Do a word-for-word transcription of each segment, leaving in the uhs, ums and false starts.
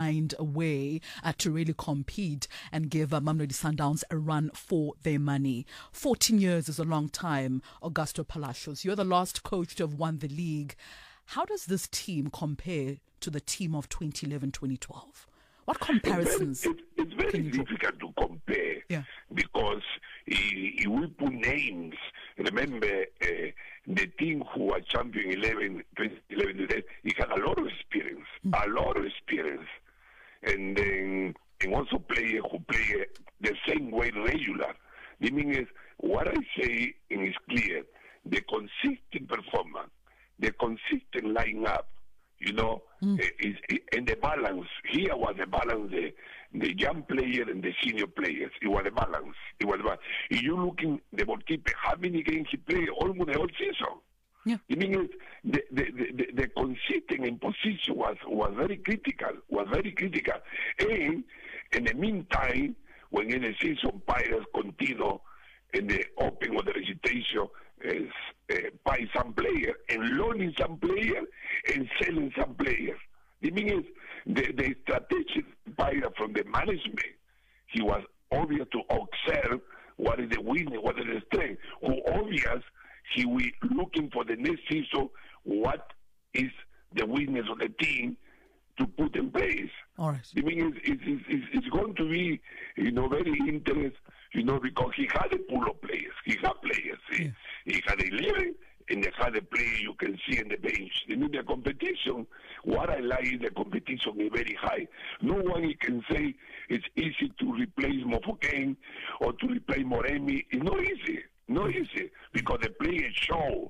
find a way uh, to really compete and give uh, Mamelodi Sundowns a run for their money. fourteen years is a long time, Augusto Palacios. You're the last coach to have won the league. How does this team compare to the team of twenty eleven twenty twelve? What comparisons? It's very, it's, it's very difficult to compare yeah. because he, we put names. Remember, uh, the team who was champion eleven, twenty eleven, he had a lot of experience, mm. a lot of experience. And then and also players who play the same way regular. The meaning is, what I say is clear, the consistent performance, the consistent line up, you know, mm. is, is, and the balance. Here was the balance, the, the young player and the senior players. It was the balance. It was the balance. If you looking the goalkeeper, how many games he played almost the whole season. Yeah. I mean, the, the, the, the consistent in position was, was very critical, was very critical. And in the meantime, when in the season Pirates continue in the opening of the registration, is uh, buy some player and loaning some player and selling some players. The thing is, the, the strategic buyer from the management, he was obvious to observe what is the weakness, what is the strength. Who obvious, he will looking for the next season what is the weakness of the team to put in place. All right. The thing is, it's, it's, it's going to be, you know, very interesting, you know, because he had a pool of players. He had players. Yeah. He, he had eleven, and they had a player you can see in the bench. I mean, the competition, what I like is the competition is very high. No one can say it's easy to replace Mofokeng or to replace Moremi. It's not easy. Not easy, because the players show,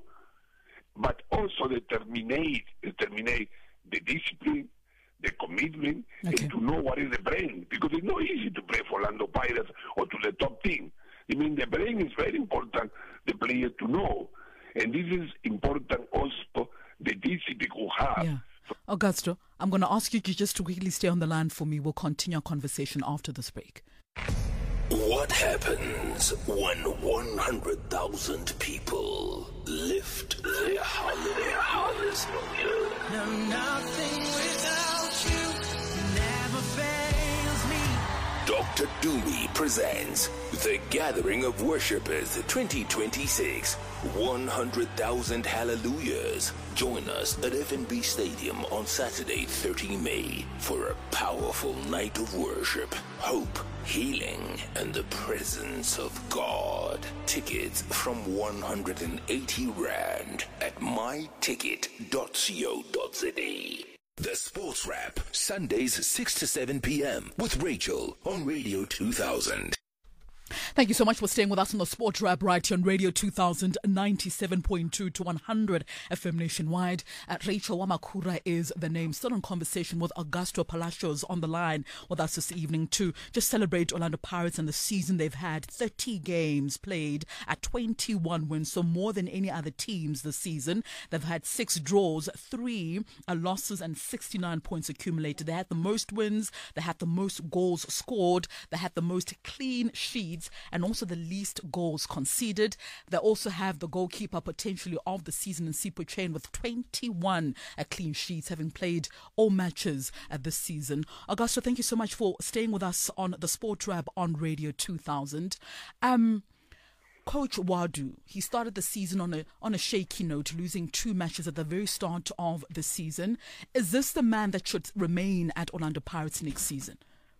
but also they terminate, they terminate the discipline, the commitment, okay. and to know what is the brain, because it's not easy to play for Orlando Pirates or to the top team. I mean, the brain is very important, the player to know, and this is important also, the discipline who have. Yeah. Augusto, I'm going to ask you just to quickly stay on the line for me. We'll continue our conversation after this break. What happens when one hundred thousand people lift their hands? No, nothing without you never fails me. Doctor Dumi presents The Gathering of Worshippers twenty twenty-six. one hundred thousand hallelujahs. Join us at F N B Stadium on Saturday, the thirteenth of May for a powerful night of worship, hope, healing, and the presence of God. Tickets from one hundred eighty rand at my ticket dot co dot za. The Sports Wrap, Sundays six to seven p.m. with Rachel on Radio two thousand. Thank you so much for staying with us on the Sports Wrap right here on Radio two thousand, ninety-seven point two to one hundred F M nationwide. Uh, Rachel Wamakura is the name. Still in conversation with Augusto Palacios on the line with us this evening to just celebrate Orlando Pirates and the season they've had. thirty games played at twenty-one wins, so more than any other teams this season. They've had six draws, three uh, losses, and sixty-nine points accumulated. They had the most wins, they had the most goals scored, they had the most clean sheets, and also the least goals conceded. They also have the goalkeeper potentially of the season in Sipho Chain with twenty-one uh, clean sheets, having played all matches uh, this season. Augusto, thank you so much for staying with us on the Sport Wrap on Radio two thousand. Um, Coach Wadu, he started the season on a on a shaky note, losing two matches at the very start of the season. Is this the man that should remain at Orlando Pirates next season?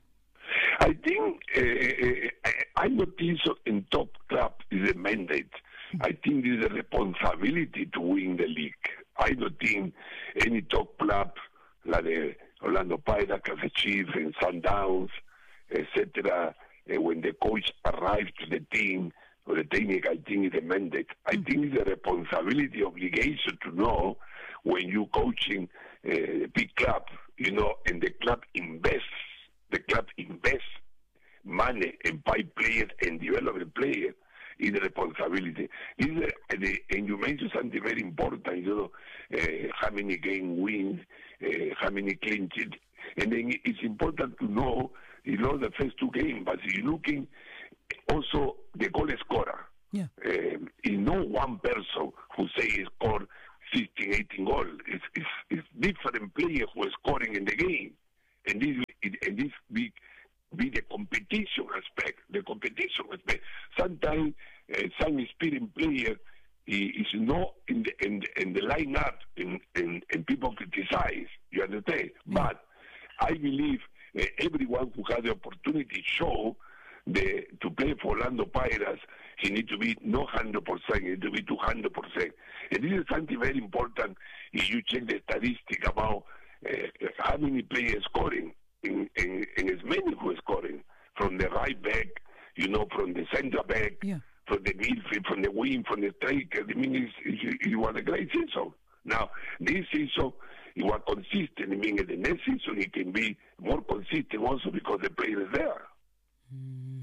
I think uh, I notice in top club is a mandate. I think this is a responsibility to win the league. I don't think any top club like the Orlando Pirates can achieve in Sundowns, et cetera. Uh, when the coach arrives to the team or the technique, I think it's a mandate. I think it's a responsibility, obligation to know when you're coaching a big club, you know, and the club invests. The club invests money and buy players and develop the players is a responsibility. Is a, the, and you mentioned something very important, you know, uh, how many game wins, uh, how many clean sheets. And then it's important to know, you know, the first two games, but you're looking also the goal scorer. Yeah. Um, it's not one person who say he scored fifteen, eighteen goals. It's, it's, it's different players who are scoring in the game. And this it, and this be, be the competition aspect, the competition aspect. Sometimes uh, some experienced player is not in the in the, in the lineup, and, and, and people criticize. You understand? Mm. But I believe uh, everyone who has the opportunity show the to play for Orlando Pirates, he need to be not one hundred percent, he need to be two hundred percent. And this is something very important if you check the statistic about uh, how many players scoring, and, and, and as many who are scoring, from the right back, you know, from the center back, yeah. from the midfield, from the wing, from the striker. I mean, it's, it's, it was a great season. Now, this season, it was consistent. I mean, in the next season, it can be more consistent also because the player is there. Mm.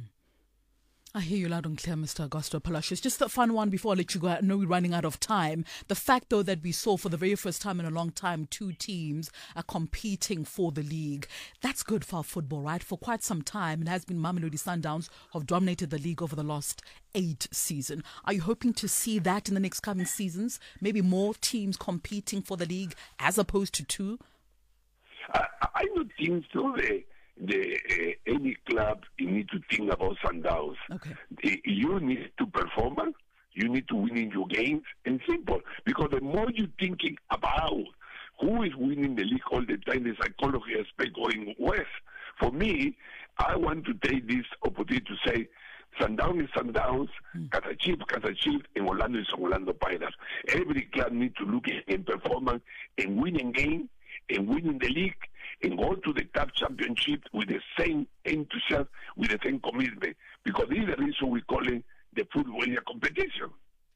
I hear you loud and clear, Mister Augusto Palacios. Just a fun one before I let you go. I know we're running out of time. The fact, though, that we saw for the very first time in a long time two teams are competing for the league, that's good for our football, right? For quite some time, it has been Mamelodi Sundowns who have dominated the league over the last eight seasons. Are you hoping to see that in the next coming seasons? Maybe more teams competing for the league as opposed to two? I, I don't think so. The, the, uh, any club, you need to think about Sundowns. Okay. You need to perform. You need to win in your games, and simple. Because the more you're thinking about who is winning the league all the time, the psychology aspect going west. For me, I want to take this opportunity to say, Sundowns is Sundowns, mm. Kaizer Chiefs, Kaizer Chiefs, and Orlando is Orlando Pirates. Every club needs to look in performance and winning game and winning the league and go to the top championship with the same enthusiasm, with the same commitment. Because this is the reason we call it the football competition.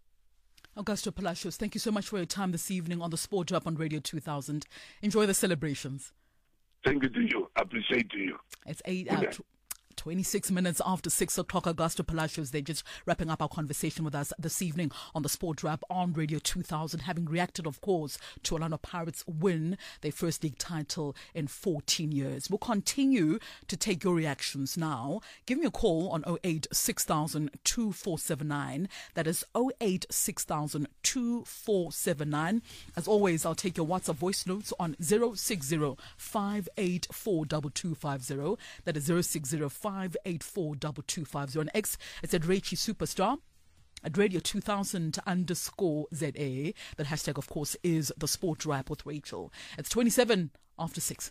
Augusto Palacios, thank you so much for your time this evening on the Sport Drop on Radio two thousand. Enjoy the celebrations. Thank you to you. I appreciate to you. It's eight out. Uh, twenty-six minutes after six o'clock, Augusto Palacios, they're just wrapping up our conversation with us this evening on the Sport Wrap on Radio two thousand, having reacted, of course, to Orlando Pirates win their first league title in fourteen years. We'll continue to take your reactions now. Give me a call on oh eight six thousand two four seven nine. That is oh eight six thousand two four seven nine. As always, I'll take your WhatsApp voice notes on zero six zero five eight four two two five zero. That is zero six zero five eight four two two five zero. On X, it's at Rachie Superstar. At Radio two thousand underscore Z A. That hashtag, of course, is the Sport Wrap with Rachel. It's twenty-seven after six.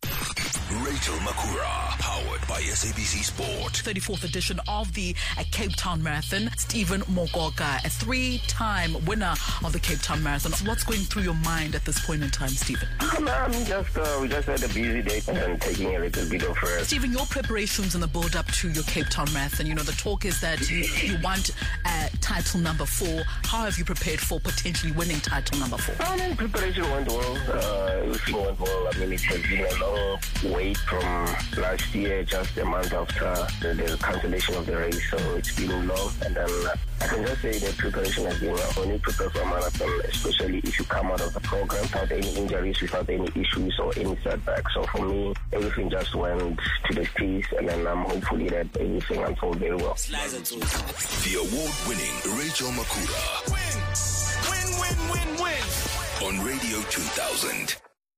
Rachel Makura, powered by S A B C Sport. thirty-fourth edition of the uh, Cape Town Marathon. Stephen Mokoka, a three-time winner of the Cape Town Marathon. What's going through your mind at this point in time, Stephen? Um, I'm just, uh, we just had a busy day and taking a little bit of rest. Stephen, your preparations in the build-up to your Cape Town Marathon, you know, the talk is that you, you want uh, title number four. How have you prepared for potentially winning title number four? I mean, preparation went well. Uh, everything went well. I mean, it has been a long wait from last year, just a month after the, the cancellation of the race, so it's been long. And then uh, I can just say the preparation has been well. When you prepare for a marathon, especially if you come out of the program without any injuries, without any issues or any setbacks. So for me, everything just went to the streets, and then I'm hopefully that everything unfolded very well. The award-winning Rachel Makura. Win, win, win, win, win. On Radio two thousand.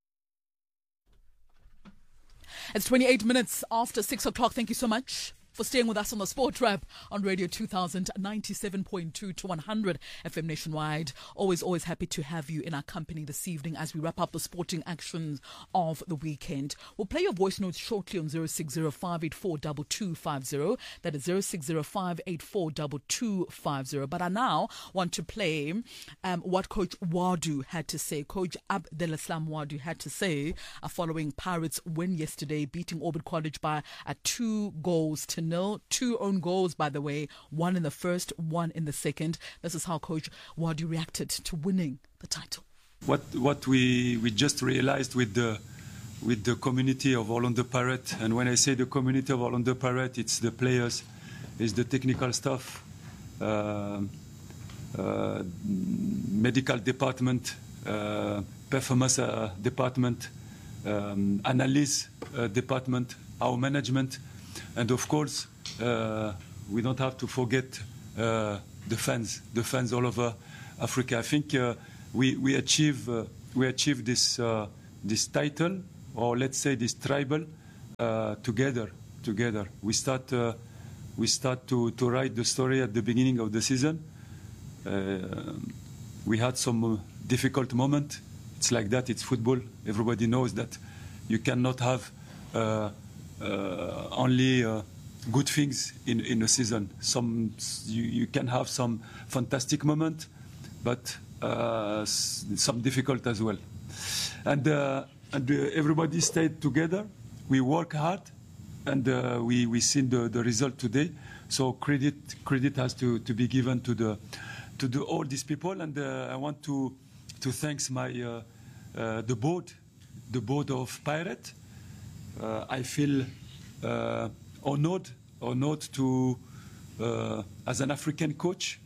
It's twenty-eight minutes after six o'clock. Thank you so much for staying with us on the Sport Wrap on Radio two thousand, ninety-seven point two to one hundred F M nationwide. Always, always happy to have you in our company this evening as we wrap up the sporting actions of the weekend. We'll play your voice notes shortly on zero six zero five eight four two two five zero. That is zero six zero five eight four two two five zero. But I now want to play um, what Coach Wadu had to say. Coach Abdelislam Wadu had to say uh, following Pirates' win yesterday, beating Orbit College by uh, two goals to nil. Two own goals, by the way, one in the first, one in the second. This is how Coach Wadu reacted to winning the title. What what we we just realized with the with the community of Orlando Pirates, and when I say the community of Orlando Pirates, it's the players, it's the technical staff, uh, uh, medical department, uh, performance uh, department, um, analysis uh, department, our management. And of course, uh, we don't have to forget uh, the fans, the fans all over Africa. I think uh, we we achieve uh, we achieve this uh, this title, or let's say this tribal, uh, together. Together, we start uh, we start to to write the story at the beginning of the season. Uh, we had some uh, difficult moment. It's like that. It's football. Everybody knows that you cannot have uh, uh, only uh, good things in, in a season. Some you, you can have some fantastic moment, but uh, some difficult as well. And uh, and uh, everybody stayed together. We work hard, and uh, we we seen the, the result today. So credit credit has to, to be given to the to the, all these people. And uh, I want to to thanks my uh, uh, the board, the board of Pirate. Uh, I feel uh, honored honored to uh, as an African coach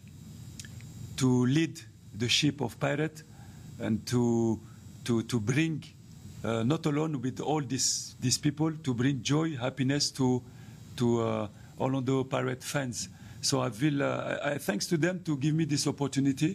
to lead the ship of Pirate and to to to bring uh, not alone with all these these people, to bring joy, happiness to to uh, Orlando Pirate fans. So I feel uh, I, I thanks to them to give me this opportunity,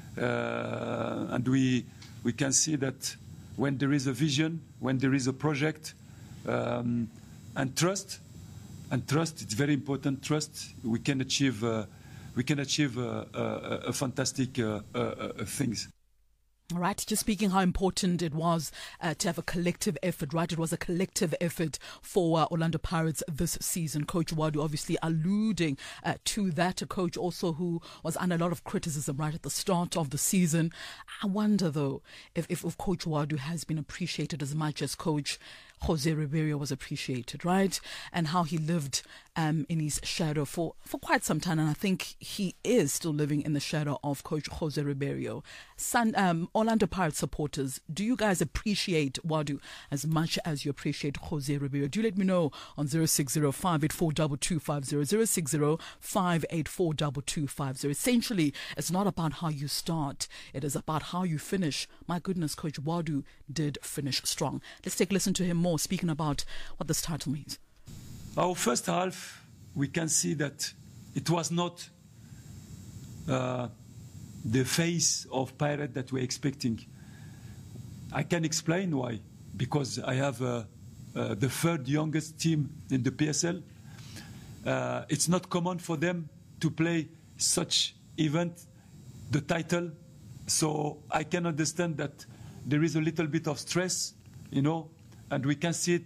uh, and we we can see that when there is a vision, when there is a project, um, and trust, and trust, it's very important. Trust, we can achieve uh, we can achieve uh, uh, a fantastic uh, uh, uh, things. All right, just speaking how important it was uh, to have a collective effort, right? It was a collective effort for uh, Orlando Pirates this season. Coach Wadu obviously alluding uh, to that, a coach also who was under a lot of criticism right at the start of the season. I wonder, though, if, if, if Coach Wadu has been appreciated as much as Coach Jose Ribeiro was appreciated, right? And how he lived um, in his shadow for, for quite some time. And I think he is still living in the shadow of Coach Jose Ribeiro. San, um, Orlando Pirates supporters, do you guys appreciate Wadu as much as you appreciate Jose Ribeiro? Do let me know on zero six zero, five eight four, two two five zero, zero six zero, five eight four, two two five zero. Essentially, it's not about how you start. It is about how you finish. My goodness, Coach Wadu did finish strong. Let's take a listen to him more, speaking about what this title means. Our first half, we can see that it was not uh, the face of Pirate that we're expecting. I can explain why. Because I have uh, uh, the third youngest team in the P S L. Uh, it's not common for them to play such event, the title. So I can understand that there is a little bit of stress, you know, and we can see it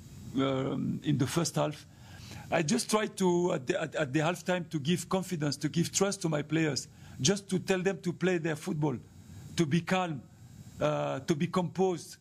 um, in the first half. I just try to, at the, at, at the halftime, to give confidence, to give trust to my players, just to tell them to play their football, to be calm, uh, to be composed.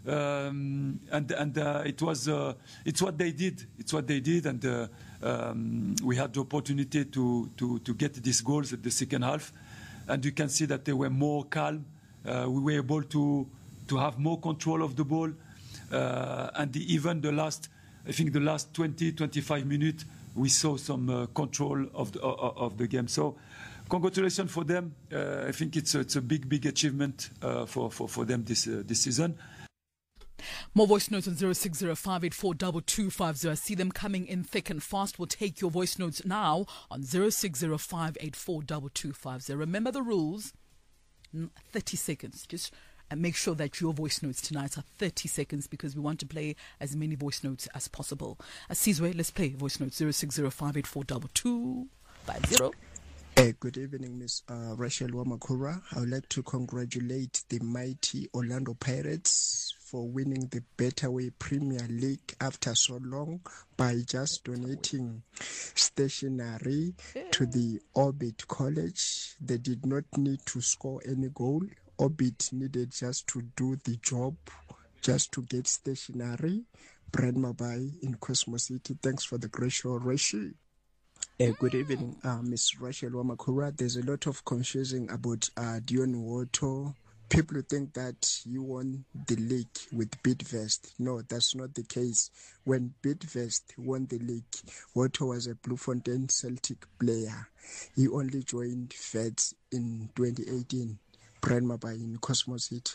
Um, and and uh, it was uh, it's what they did. It's what they did, and uh, um, we had the opportunity to, to, to get these goals at the second half. And you can see that they were more calm. Uh, we were able to to have more control of the ball. Uh, and the, even the last, I think the last twenty, twenty-five minutes, we saw some uh, control of the, uh, of the game. So congratulations for them. Uh, I think it's a, it's a big, big achievement uh, for, for, for them this, uh, this season. More voice notes on zero six zero, five eight four, two two five zero. I see them coming in thick and fast. We'll take your voice notes now on zero six zero, five eight four, two two five zero. Remember the rules, thirty seconds. Just and make sure that your voice notes tonight are thirty seconds because we want to play as many voice notes as possible. Uh, Sizwe, let's play voice notes zero six zero, five eight four, two two five zero. Uh, good evening, Miss uh, Rachel Wamakura. I would like to congratulate the mighty Orlando Pirates for winning the Betterway Premier League after so long by just donating stationery to the Orbit College. They did not need to score any goal. Orbit needed just to do the job, just to get stationery. Brad Mabai in Cosmos City. Thanks for the great show, Rachel. Uh, good evening, uh, Miss Rachel Wamakura. There's a lot of confusion about uh, Dion Woto. People think that you won the league with Bidvest. No, that's not the case. When Bidvest won the league, Woto was a Bloemfontein Celtic player. He only joined Feds in twenty eighteen. Brian Mabai in Cosmos City.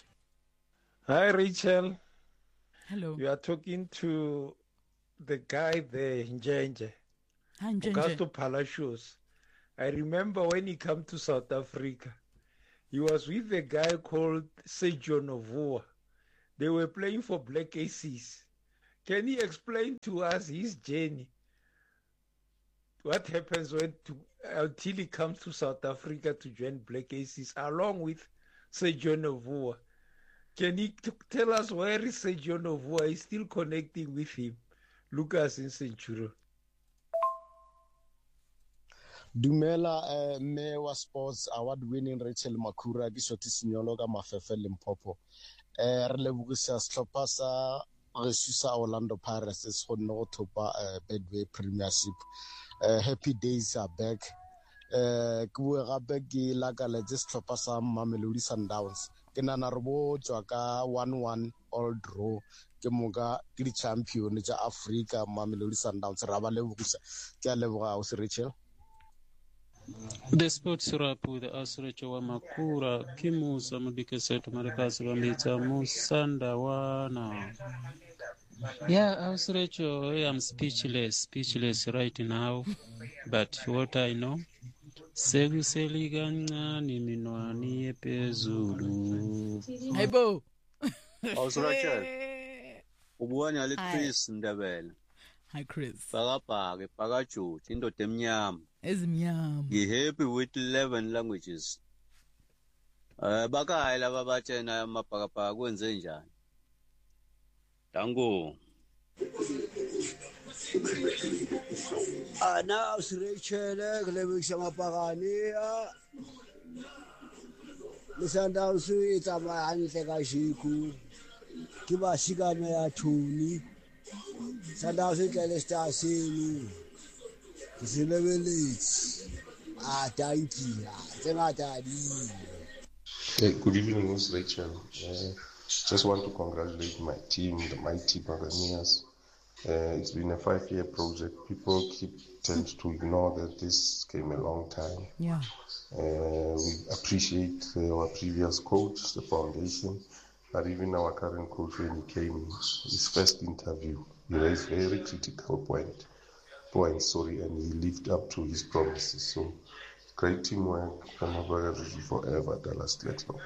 Hi, Rachel. Hello. You are talking to the guy there, Njenje. Hi, Njenje. Augusto Palacios. I remember when he came to South Africa, he was with a guy called Sergio Novoa. They were playing for Black Aces. Can he explain to us his journey? What happens when to, until he comes to South Africa to join Black Aces along with Sergio Novoa? Can he t- tell us where is Sergio Novoa? He's still connecting with him. Lucas in Centurion. Dumela uh, Mewa Sports award-winning Rachel Makura ke shoti Sinyolo ka Mafefe Limpopo. Eh re lebogisa setlhopha sa re susa Orlando Pirates se go nne go thopa Betway Premiership. Uh, happy days are back. Uh, ke bua gape ke lakaletse setlhopha sa Mamelodi Sundowns. Ke nana re bo tswa ka one one all draw ke moka ke di champion tsa Africa Mamelodi Sundowns ra ba lebogisa. Ke a leboga o se Rachel. The sports rap with Asrecho wa Makura Kimusa Mudikeseto Marikasi Rambita Musanda Wana. Yeah, Asrecho, I am speechless, speechless right now. But what I know, Segu Seligana Niminwani Pezulu. Hey, Bo. Asrecho. Ubuanya le Chris Ndabel. Hi, Chris. Pagapage, Pagachu, Chindo Temyam. Ezimnyama. You're happy with eleven languages. Uh, baka ila babache na mapagapa kwenze njani. Tango. Ana usirechele kulebikisha mapagani. Lisanda usui tama anite kashiku. Kiba shikame ya tuni. Sanda usui kele stasini. Ah, thank you. Hey, good evening, Miss Rachel. Uh, just want to congratulate my team, the Mighty Buccaneers. Uh, it's been a five-year project. People keep tend to ignore that this came a long time. Yeah. Uh, we appreciate uh, our previous coach, the foundation, but even our current coach when he came, his first interview, he raised very critical point. points, sorry, and he lived up to his promises. So, great teamwork. Forever, Dallas Gletlow.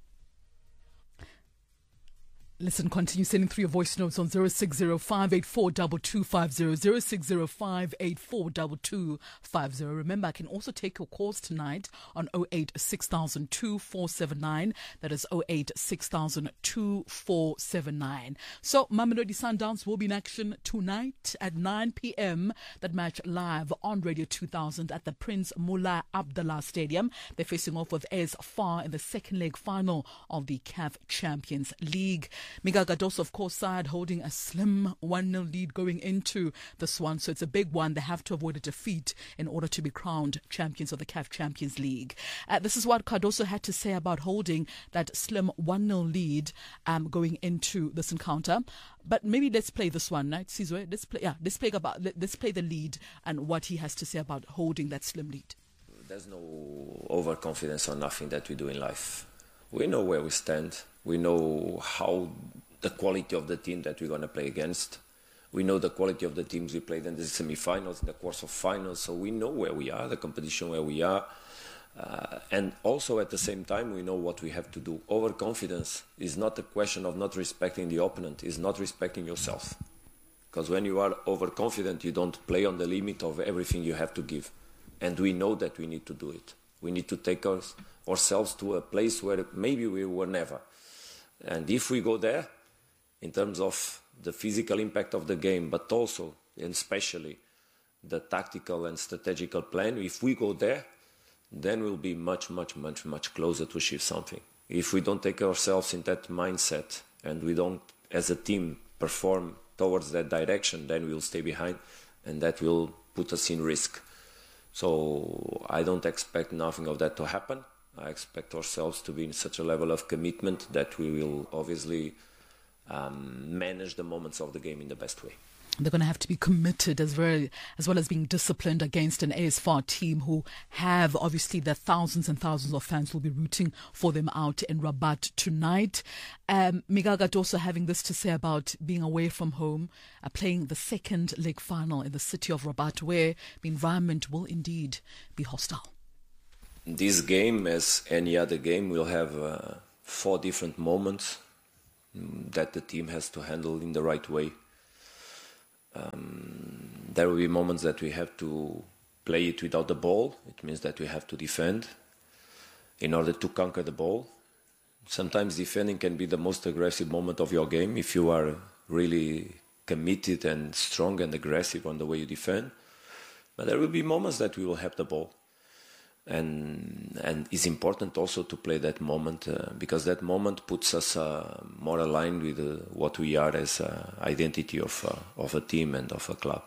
Listen, continue sending through your voice notes on zero six zero five eight four two two five zero, zero six zero five eight four two two five zero. Remember, I can also take your calls tonight on zero eight six thousand two four seven nine. That is zero eight six thousand two four seven nine. So, Mamelodi Sundowns will be in action tonight at nine p.m. That match live on Radio two thousand at the Prince Mullah Abdullah Stadium. They're facing off with A S F A R in the second leg final of the C A F Champions League. Miguel Cardoso, of course, side holding a slim one nil lead going into this one. So it's a big one. They have to avoid a defeat in order to be crowned champions of the C A F Champions League. Uh, this is what Cardoso had to say about holding that slim one nil lead um, going into this encounter. But maybe let's play this one, right, Sizwe? Let's play, yeah, let's play, about, let's play the lead and what he has to say about holding that slim lead. There's no overconfidence or nothing that we do in life. We know where we stand. We know how the quality of the team that we're going to play against. We know the quality of the teams we played in the semi-finals, in the course of finals. So we know where we are, the competition where we are. Uh, and also at the same time, we know what we have to do. Overconfidence is not a question of not respecting the opponent. It's not respecting yourself. Because when you are overconfident, you don't play on the limit of everything you have to give. And we know that we need to do it. We need to take our, ourselves to a place where maybe we were never. And if we go there, in terms of the physical impact of the game, but also and especially the tactical and strategical plan, if we go there, then we'll be much, much, much, much closer to achieve something. If we don't take ourselves in that mindset and we don't, as a team, perform towards that direction, then we'll stay behind and that will put us in risk. So I don't expect nothing of that to happen. I expect ourselves to be in such a level of commitment that we will obviously um, manage the moments of the game in the best way. They're going to have to be committed as well, as well as being disciplined against an A S F A R team who have, obviously, the thousands and thousands of fans who will be rooting for them out in Rabat tonight. Um, Miguel Cardoso having this to say about being away from home, uh, playing the second leg final in the city of Rabat, where the environment will indeed be hostile. This game, as any other game, will have uh, four different moments that the team has to handle in the right way. Um, there will be moments that we have to play it without the ball. It means that we have to defend in order to conquer the ball. Sometimes defending can be the most aggressive moment of your game if you are really committed and strong and aggressive on the way you defend. But there will be moments that we will have the ball. And and it's important also to play that moment uh, because that moment puts us uh, more aligned with uh, what we are as uh, identity of uh, of a team and of a club.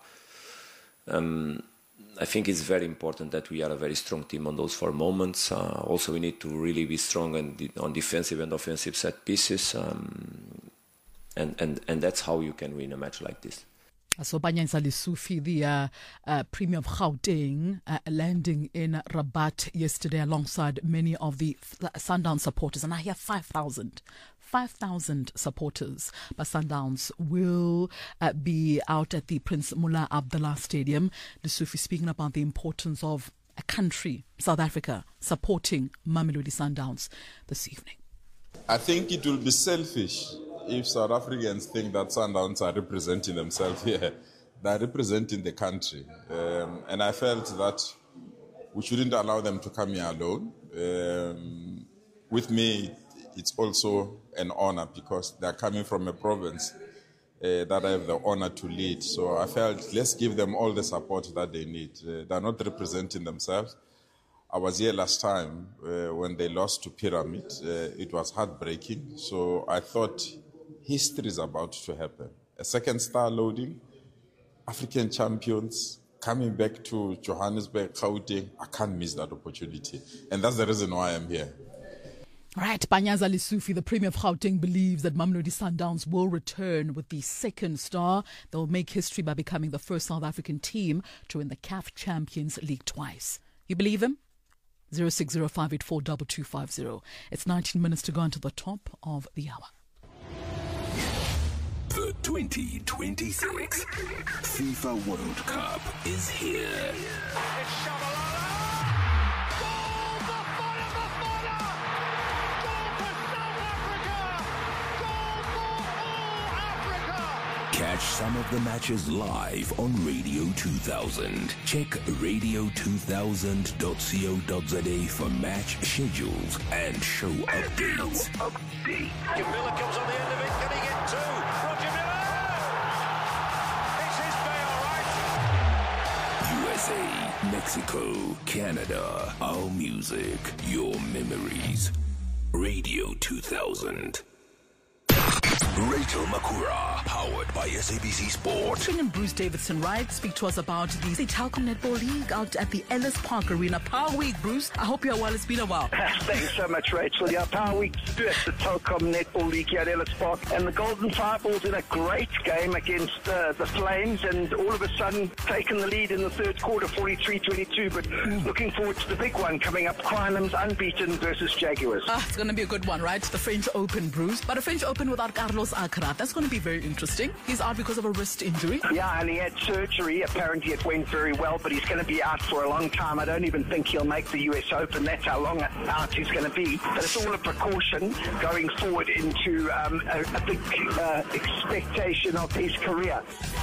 Um, I think it's very important that we are a very strong team on those four moments. Uh, also, we need to really be strong on, on defensive and offensive set pieces, um, and and and that's how you can win a match like this. So Panyaza Lesufi, the uh, uh, Premier of Gauteng, uh, landing in Rabat yesterday alongside many of the Sundowns supporters. And I hear five thousand. five thousand supporters by Sundowns will uh, be out at the Prince Mullah Abdullah Stadium. Lesufi speaking about the importance of a country, South Africa, supporting Mamelodi Sundowns this evening. I think it will be selfish if South Africans think that Sundowns are representing themselves here. They're representing the country. Um, and I felt that we shouldn't allow them to come here alone. Um, with me, it's also an honor because they're coming from a province uh, that I have the honor to lead. So I felt let's give them all the support that they need. Uh, they're not representing themselves. I was here last time uh, when they lost to Pyramid. Uh, it was heartbreaking. So I thought history is about to happen. A second star loading, African champions, coming back to Johannesburg, Gauteng. I can't miss that opportunity. And that's the reason why I'm here. Right, Panyaza Lesufi, the Premier of Gauteng, believes that Mamelodi Sundowns will return with the second star. They'll make history by becoming the first South African team to win the C A F Champions League twice. You believe him? zero six zero five eight four two two five zero. It's nineteen minutes to go on to the top of the hour. The twenty twenty-six FIFA World Cup is here. Catch some of the matches live on Radio two thousand. Check radio two thousand dot co dot za for match schedules and show updates. Update. Miller comes on the end of it. Can he get two? Roger Miller! It's his day, all right. U S A, Mexico, Canada. Our music, your memories. Radio two thousand. Rachel Makura, powered by S A B C Sport. Bring in Bruce Davidson, right? Speak to us about the Telkom Netball League out at the Ellis Park Arena. Power Week, Bruce. I hope you're well. It's been a while. Thanks so much, Rachel. Yeah, Power Week two at the Telkom Netball League here at Ellis Park. And the Golden Fireballs in a great game against uh, the Flames, and all of a sudden taken the lead in the third quarter, forty-three twenty-two. But mm. looking forward to the big one coming up, Quinlan's unbeaten versus Jaguars. Ah, it's going to be a good one, right? The French Open, Bruce. But a French Open without Carlos Alcaraz. That's going to be very interesting. He's out because of a wrist injury. Yeah, and he had surgery. Apparently it went very well, but he's going to be out for a long time. I don't even think he'll make the U S Open. That's how long out he's going to be. But it's all a precaution going forward into um, a, a big uh, expectation of his career.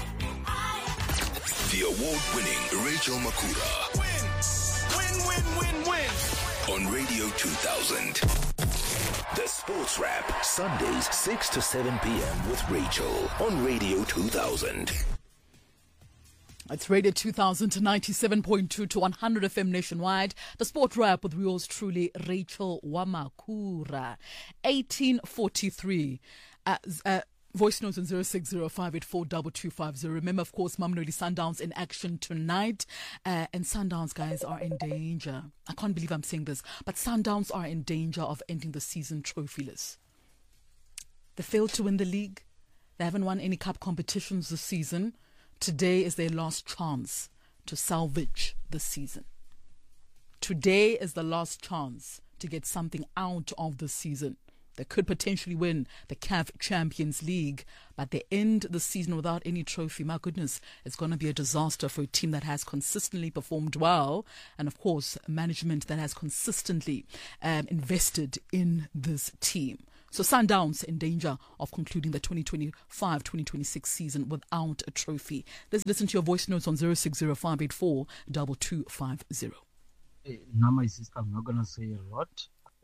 The award-winning Rachel Makura. Win, win, win, win, win. On Radio two thousand. The Sports Wrap, Sundays six to seven p.m. with Rachel on Radio two thousand. It's Radio two thousand, ninety-seven point two to one hundred F M nationwide. The Sport Wrap with yours truly, Rachel Wamakura. eighteen forty-three. Uh, uh, Voice notes on zero six zero five eight four two two five zero. Remember, of course, Mamelodi Sundowns in action tonight. Uh, and Sundowns, guys, are in danger. I can't believe I'm saying this, but Sundowns are in danger of ending the season trophyless. They failed to win the league. They haven't won any cup competitions this season. Today is their last chance to salvage the season. Today is the last chance to get something out of the season. They could potentially win the C A F Champions League, but they end the season without any trophy. My goodness, it's going to be a disaster for a team that has consistently performed well, and of course, management that has consistently um, invested in this team. So Sundowns in danger of concluding the twenty twenty-five twenty twenty-six season without a trophy. Let's listen to your voice notes on zero six zero five eight four two two five zero. Hey, now my sister, I'm not going to say a lot.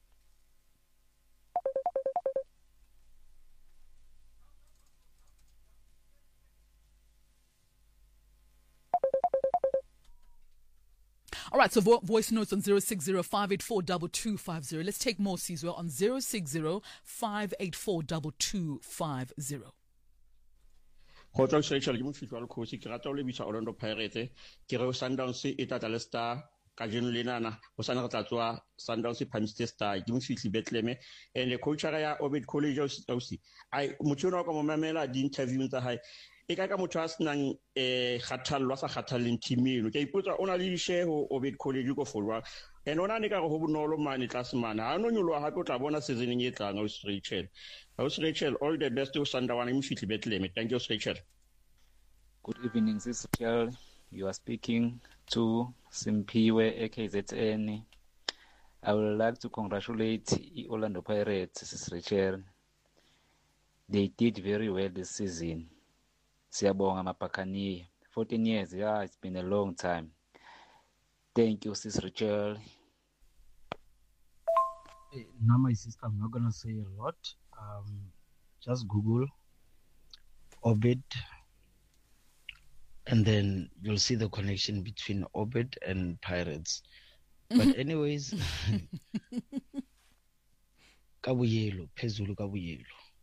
All right, so vo- voice notes on zero six zero five eight four two two five zero. Let's take more, Sizwe, on zero six zero five eight four two two five zero. Kgotsa Seychelles ke mofitlo wa lekhosi ke rata o lebisa Orlando Pirates ke re Sundowns e tla le Star ka jeno lenana o sana re tla tswa Sundowns Pamiste Star ke mofitli Bethlehem and le coach ya Obed College ausi ai motho o ka mo mamela di interview tsa hae e ka ka motho a senang eh kgathallo sa kgathaleng team eno ke ipotsa ona le disheho Obed College go folwa and ona ne ka go bonolo mane tlase mana ha no nyolwa hape o tla bona season e tlang o Seychelles o Seychelles all the best to Sundowns mofitli Bethlehem. Thank you Seychelles. Good evening, Seychelles. You are speaking to Simpiwe A K Z N. I would like to congratulate Orlando Pirates, Seychelles. They did very well this season. Siyabonga mapakani. fourteen years, yeah, it's been a long time. Thank you, Seychelles. Hey, now my sister, I'm not gonna say a lot. Um, just Google Obed, and then you'll see the connection between Obed and Pirates. But anyways, kabuyelo, phezulu kabuyelo.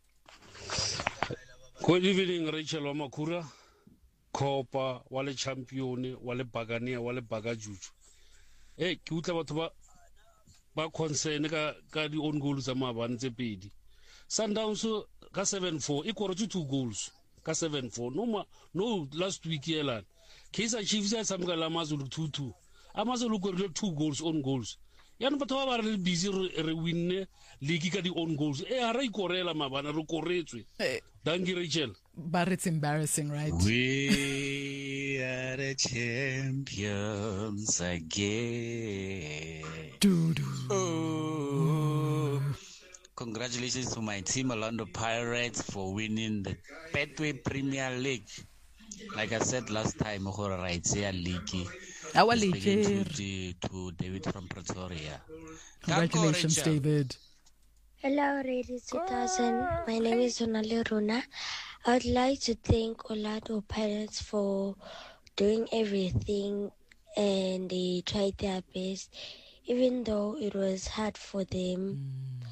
Good evening, Rachel Wamakura, Copa, Wale Champion, Wale Bagania, Wale Bagajuju. Hey, ke utla batho ba ba concern ka ka di own goals ama ba ntse pedi. Sundowns ka seven four e korotse two goals ka seven four. No ma, no last week yela. Kaizer Chiefs ya samka la Mazulu two two. Amazulu korotse two goals on goals. Yana batho ba ba re busy re win league ka di own goals. E ha re ikorela mabana re koretswe. Thank you, Rachel. But it's embarrassing, right? We are the champions again. Doo doo. Oh. Congratulations to my team, Orlando Pirates, for winning the Betway Premier League. Like I said last time, right, say a league. Our league. league. To David from Pretoria. Congratulations, David. Hello, Radio two thousand. My name is Sonali Runa. I would like to thank Orlando Pirates for doing everything, and they tried their best, even though it was hard for them mm.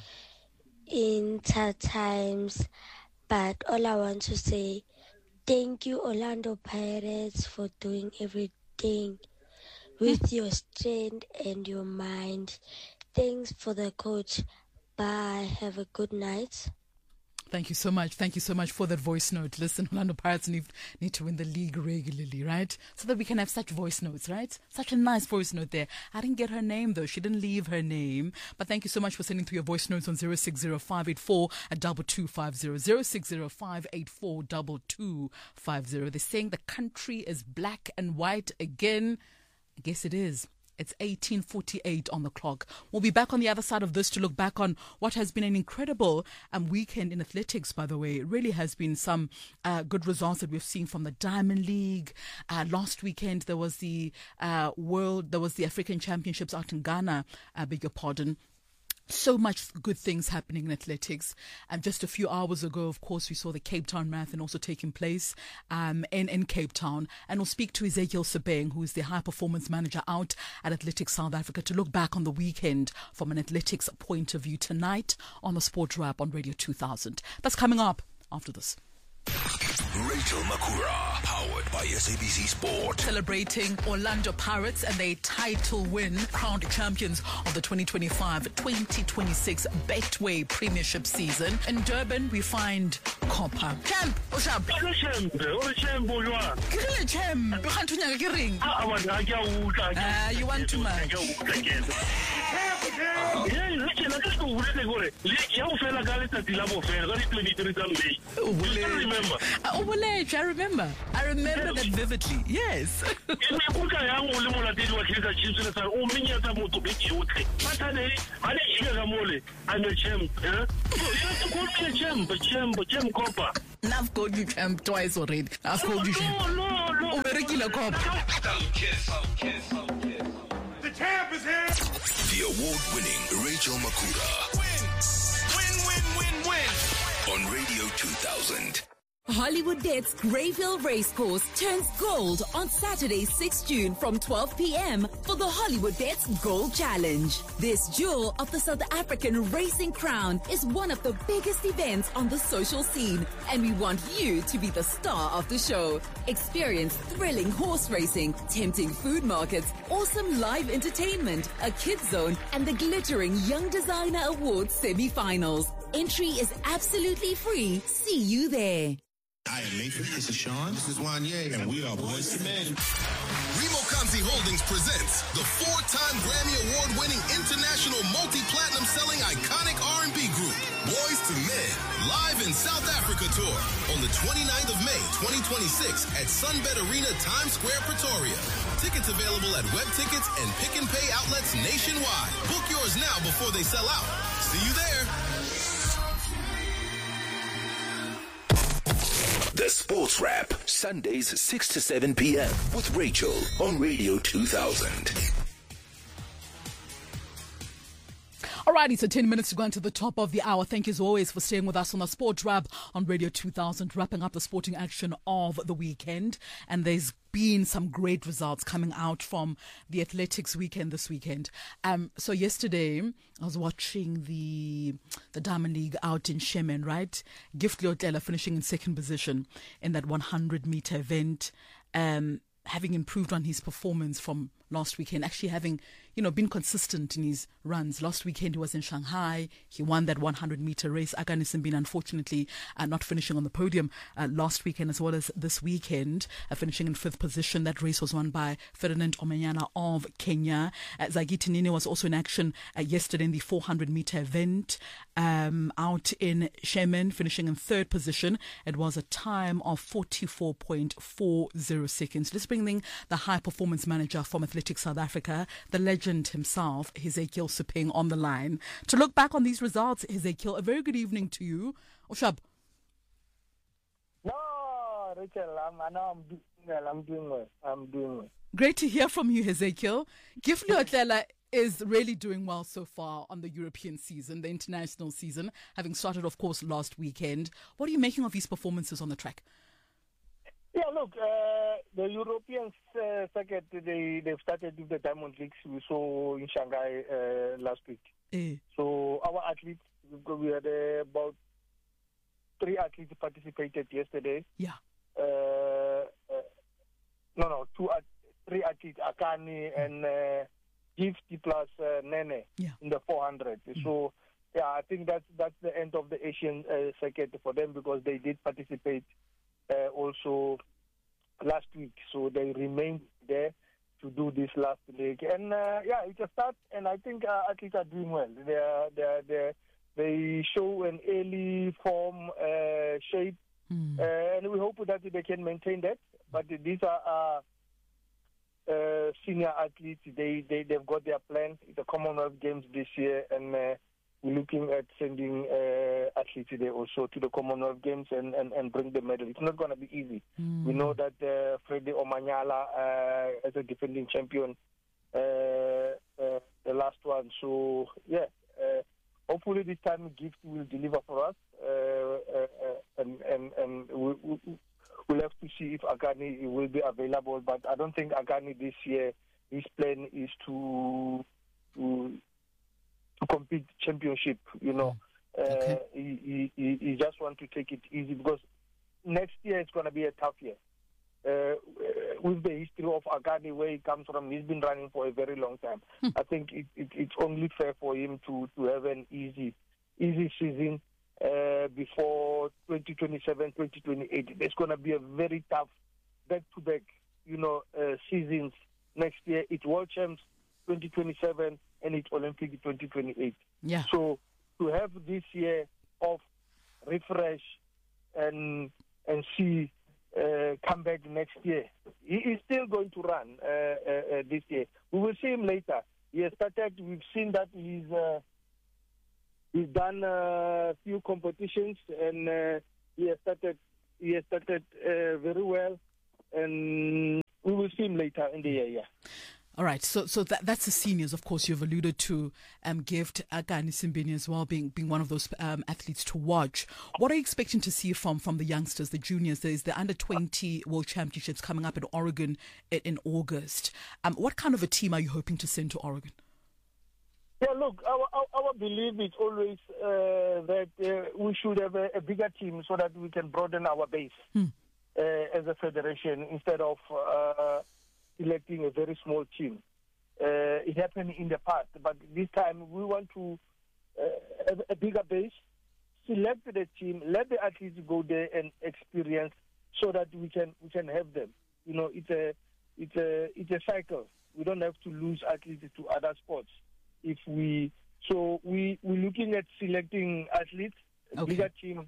in tough times. But all I want to say, thank you, Orlando Pirates, for doing everything with your strength and your mind. Thanks for the coach. Bye. Have a good night. Thank you so much. Thank you so much for that voice note. Listen, Orlando Pirates need, need to win the league regularly, right? So that we can have such voice notes, right? Such a nice voice note there. I didn't get her name, though. She didn't leave her name. But thank you so much for sending through your voice notes on zero six zero five eight four two two five zero. zero six zero five eight four two two five zero. They're saying the country is black and white again. I guess it is. It's eighteen forty-eight on the clock. We'll be back on the other side of this to look back on what has been an incredible um, weekend in athletics, by the way. It really has been some uh, good results that we've seen from the Diamond League. Uh, last weekend, there was the uh, World, there was the African Championships out in Ghana, I beg your pardon. So much good things happening in athletics. And just a few hours ago, of course, we saw the Cape Town Marathon also taking place um, in, in Cape Town. And we'll speak to Ezekiel Sebeng, who is the high performance manager out at Athletics South Africa, to look back on the weekend from an athletics point of view tonight on the Sport Wrap on Radio two thousand. That's coming up after this. Rachel Makura, powered by S A B C Sport. Celebrating Orlando Pirates and their title win, crowned champions of the twenty twenty-five twenty twenty-six Betway Premiership season. In Durban, we find Copper. Champ, what's up? Champ, champ, champ. Ah, you want too much. Hey, Richard, I just go with it. You feel like I got the level of fair. Got twenty-three May. I remember. Oh, I remember. I remember that vividly. Yes. I'm a champ. You have to call me a champ, a champ, a champ copper. I've called you champ twice already. I've called you champ. No, no, no. Oh, regular cop. The champ is here. The award-winning Rachel Makura. Win, win, win, win, win. On Radio two thousand. Hollywood Bets Greyville Racecourse turns gold on Saturday, sixth June from twelve p.m. for the Hollywood Bets Gold Challenge. This jewel of the South African racing crown is one of the biggest events on the social scene, and we want you to be the star of the show. Experience thrilling horse racing, tempting food markets, awesome live entertainment, a kids zone, and the glittering Young Designer Awards semi-finals. Entry is absolutely free. See you there. I am Nathan, this is Sean, this is Wanye, and we are Boys to Men. Remo Kamsi Holdings presents the four-time Grammy Award-winning international multi-platinum selling iconic R and B group, Boys to Men, live in South Africa tour on the twenty-ninth of May, twenty twenty-six at Sunbet Arena, Times Square, Pretoria. Tickets available at web tickets and pick and pay outlets nationwide. Book yours now before they sell out. See you there. The Sports Wrap, Sundays six to seven p.m. with Rachel on Radio two thousand. Alrighty, so ten minutes to go into the top of the hour. Thank you as always for staying with us on the Sports Wrap on Radio two thousand, wrapping up the sporting action of the weekend. And there's been some great results coming out from the athletics weekend this weekend. Um, so yesterday I was watching the the Diamond League out in Shemen, right? Gift Leotlela finishing in second position in that one hundred meter event, um, having improved on his performance from last weekend, actually having, you know, been consistent in his runs. Last weekend he was in Shanghai. He won that one hundred meter race. Akani Simbine, unfortunately, uh, not finishing on the podium uh, last weekend as well as this weekend, uh, finishing in fifth position. That race was won by Ferdinand Omanyala of Kenya. Uh, Zagiti Nini was also in action uh, yesterday in the four hundred meter event um, out in Shemen, finishing in third position. It was a time of forty-four point four zero seconds. Let's bring in the high performance manager from Athletics South Africa, the legend himself, Hezekiel Suping, on the line to look back on these results. Hezekiel, a very good evening to you. Oshab. No, Rachel, I'm, I know I'm doing well. I'm doing well. I'm doing well. Great to hear from you, Hezekiel. Gift Leotlela is really doing well so far on the European season, the international season, having started, of course, last weekend. What are you making of his performances on the track? Yeah, look, uh, the European uh, circuit, they, they've started with the Diamond Leagues we saw in Shanghai uh, last week. Mm. So our athletes, we had uh, about three athletes participated yesterday. Yeah. Uh, uh, no, no, two, uh, three athletes, Akani and uh, Gifty plus uh, Nene yeah. in the four hundred. Mm. So, yeah, I think that's, that's the end of the Asian uh, circuit for them because they did participate Uh, also last week, so they remained there to do this last leg, and uh, yeah, it's a start. And I think uh, athletes are doing well. They are, they are, they are, they show an early form uh, shape, mm. uh, and we hope that they can maintain that. But these are uh, uh, senior athletes. They they they've got their plan. The Commonwealth Games this year, and uh, we're looking at sending uh, athletes there also to the Commonwealth Games and, and, and bring the medal. It's not going to be easy. Mm. We know that uh, Freddie Omanyala, uh, as a defending champion, uh, uh, the last one. So, yeah, uh, hopefully this time Gift will deliver for us. Uh, uh, uh, and and, and we, we, we'll have to see if Akani will be available. But I don't think Akani this year, his plan is to... to to compete championship, you know. Okay. Uh, he, he, he just want to take it easy because next year it's going to be a tough year. Uh, with the history of Akani, where he comes from, he's been running for a very long time. Hmm. I think it, it, it's only fair for him to, to have an easy easy season uh, before twenty twenty-seven, twenty twenty-eight. There's going to be a very tough back-to-back, you know, uh, seasons next year. It's World Champs twenty twenty-seven and it's Olympic twenty twenty-eight. Yeah. So to have this year of refresh and and see uh, come back next year. He is still going to run uh, uh, uh, this year. We will see him later. He has started. We've seen that he's uh, he's done a few competitions and uh, he has started. He has started uh, very well, and we will see him later in the year. Yeah. All right, so so that, that's the seniors, of course. You've alluded to um, Gift Akani Simbini as well, being being one of those um, athletes to watch. What are you expecting to see from from the youngsters, the juniors? There is the under twenty World Championships coming up in Oregon in, in August. Um, what kind of a team are you hoping to send to Oregon? Yeah, look, our our, our belief is always uh, that uh, we should have a, a bigger team so that we can broaden our base hmm. uh, as a federation instead of Uh, selecting a very small team. Uh, it happened in the past, but this time we want to uh, have a bigger base, select the team, let the athletes go there and experience, so that we can we can have them. You know, it's a it's a it's a cycle. We don't have to lose athletes to other sports. If we so we we're looking at selecting athletes, a Okay. bigger team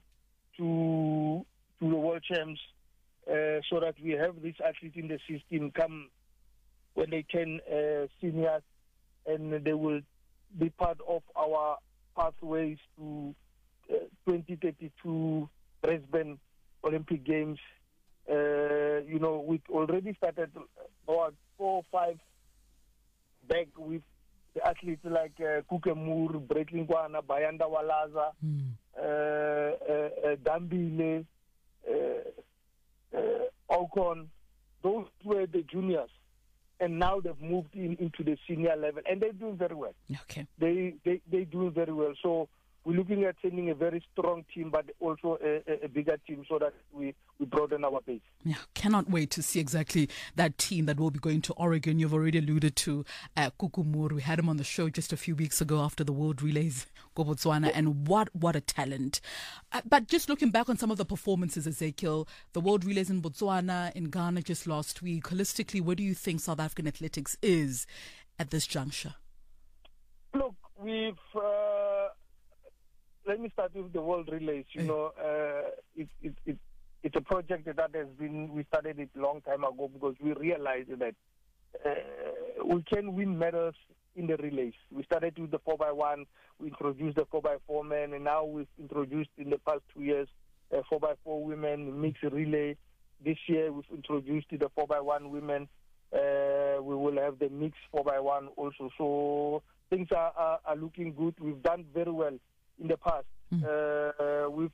to to the world champs. Uh, so that we have these athletes in the system come when they turn uh, seniors, and they will be part of our pathways to uh, twenty thirty-two Brisbane Olympic Games. Uh, you know, we already started about four or five back with the athletes like uh, Kukemur, Breitling Kwana, Bayanda Walaza, mm. uh, uh, uh, Dambile, uh, Uh, Ocon. Those were the juniors, and now they've moved in into the senior level, and they're doing very well. Okay. They they they doing very well. So we're looking at sending a very strong team, but also a, a, a bigger team, so that we, we broaden our base. Yeah, cannot wait to see exactly that team that will be going to Oregon. You've already alluded to uh, Kukumur. We had him on the show just a few weeks ago after the World Relays, go Botswana, and what what a talent. Uh, but just looking back on some of the performances, Ezekiel, the World Relays in Botswana, in Ghana just last week, holistically, where do you think South African athletics is at this juncture? Look, we've... Uh, let me start with the World Relays. You know, uh, it, it, it, it's a project that has been, we started it a long time ago because we realized that uh, we can win medals in the relays. We started with the four by one, we introduced the four by four men, and now we've introduced in the past two years uh, four by four women, mixed relay. This year we've introduced the four by one women. Uh, we will have the mixed four by one also. So things are, are, are looking good. We've done very well in the past. Mm. Uh, with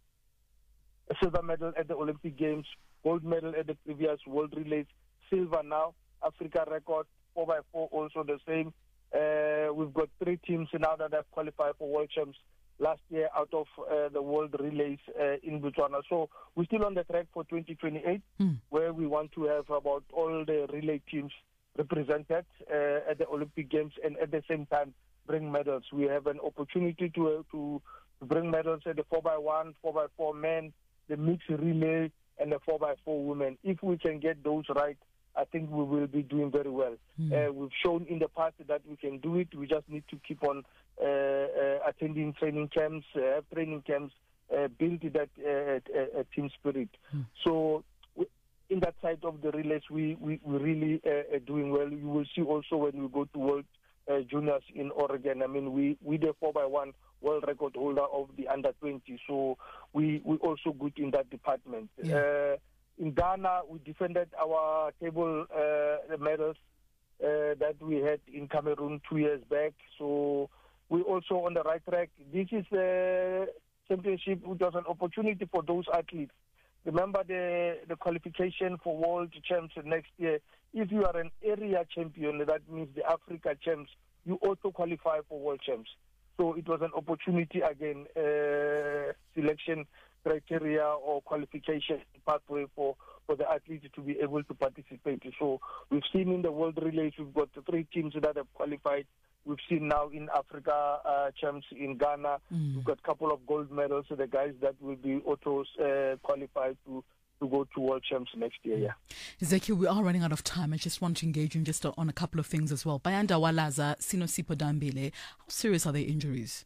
a silver medal at the Olympic Games, gold medal at the previous World Relays, silver now, Africa record, four by four also the same. Uh, we've got three teams now that have qualified for World Champs last year out of uh, the World Relays uh, in Botswana. So we're still on the track for twenty twenty-eight, mm. where we want to have about all the relay teams represented uh, at the Olympic Games, and at the same time bring medals. We have an opportunity to uh, to bring medals at the four by one, four by four men, the mixed relay, and the four by four women. If we can get those right, I think we will be doing very well. Mm. Uh, we've shown in the past that we can do it. We just need to keep on uh, uh, attending training camps, uh, have training camps, uh, build that uh, uh, team spirit. Mm. So in that side of the relays, we, we, we really uh, are doing well. You will see also when we go to World Uh, juniors in Oregon. I mean, we we the four by one world record holder of the under twenty, so we we also good in that department. Yeah. Uh, in Ghana, we defended our table uh, medals uh, that we had in Cameroon two years back. So we also on the right track. This is a championship, which was an opportunity for those athletes. Remember the the qualification for World Champs next year. If you are an area champion, that means the Africa Champs, you also qualify for World Champs. So it was an opportunity again, uh, selection criteria or qualification pathway for, for the athletes to be able to participate. So we've seen in the World Relays, we've got three teams that have qualified. We've seen now in Africa uh, Champs in Ghana, mm. we've got a couple of gold medals. So the guys that will be auto uh, qualified to to go to World Champs next year. Yeah. Ezekiel, we are running out of time. I just want to engage you just on a couple of things as well. Bayanda Walaza, Sinosipho Dambile, how serious are their injuries?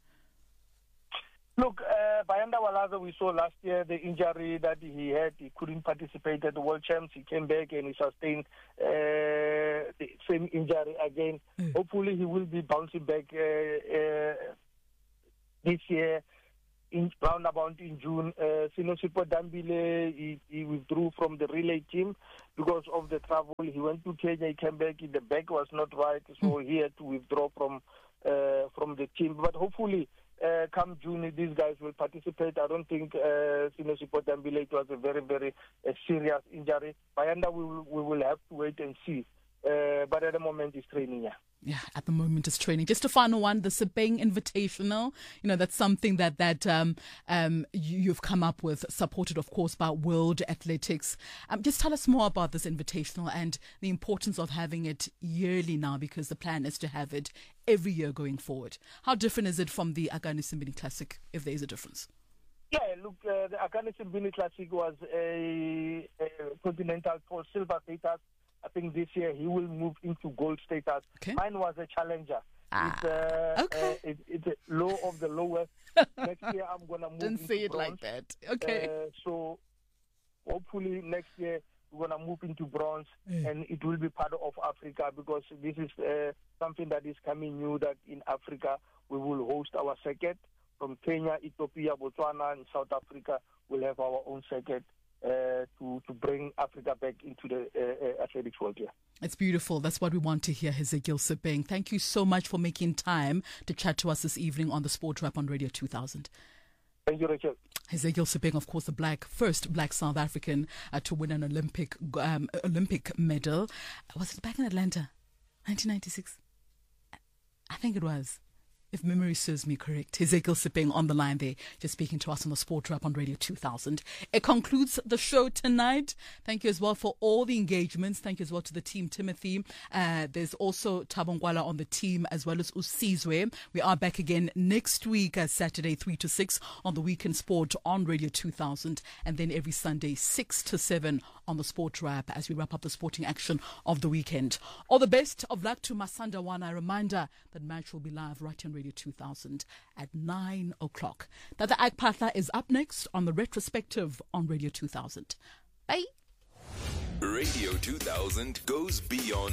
Look, uh, Bayanda Walaza, we saw last year the injury that he had. He couldn't participate at the World Champs. He came back and he sustained uh, the same injury again. Mm. Hopefully he will be bouncing back uh, uh, this year. In roundabout in June, uh, Sinosipho Dambile, he, he withdrew from the relay team because of the travel. He went to Kenya, he came back, the back was not right, so mm. he had to withdraw from uh, from the team. But hopefully, uh, come June, these guys will participate. I don't think uh, Sinosipho Dambile, it was a very, very uh, serious injury. Bayanda, we will, we will have to wait and see. Uh, but at the moment, he's training, yeah. Yeah, at the moment it's training. Just a final one, the Sebeng Invitational. You know, that's something that that um, um, you, you've come up with, supported, of course, by World Athletics. Um, just tell us more about this Invitational and the importance of having it yearly now, because the plan is to have it every year going forward. How different is it from the Akani Simbini Classic, if there is a difference? Yeah, look, uh, the Akani Simbini Classic was a, a continental for silver status. I think this year he will move into gold status. Okay. Mine was a challenger. Ah, it's, uh, okay. uh, it, it's a low of the lowest. Next year I'm going to move Didn't into say it bronze. like that. Okay. Uh, so hopefully next year we're going to move into bronze Mm. and it will be part of Africa, because this is uh, something that is coming new, that in Africa we will host our circuit. From Kenya, Ethiopia, Botswana and South Africa we'll have our own circuit. Uh, to, to bring Africa back into the uh, uh, athletics world. Yeah. It's beautiful. That's what we want to hear, Ezekiel Sebeng. Thank you so much for making time to chat to us this evening on the Sport Wrap on Radio two thousand. Thank you, Rachel. Ezekiel Sebeng, of course, the black first black South African uh, to win an Olympic um, Olympic medal. Was it back in Atlanta, nineteen ninety-six? I think it was, if memory serves me correct. Ezekiel Sebeng on the line there, just speaking to us on the Sport Wrap on Radio two thousand. It concludes the show tonight. Thank you as well for all the engagements. Thank you as well to the team, Timothy. Uh, there's also Tabongwala on the team, as well as Usizwe. We are back again next week, uh, Saturday, three to six on the Weekend Sport on Radio two thousand. And then every Sunday, six to seven on the Sport Wrap as we wrap up the sporting action of the weekend. All the best of luck to Masanda Wana. A reminder that match will be live right here on Radio two thousand at nine o'clock. Tata Agpatha is up next on the retrospective on Radio two thousand. Bye. Radio two thousand goes beyond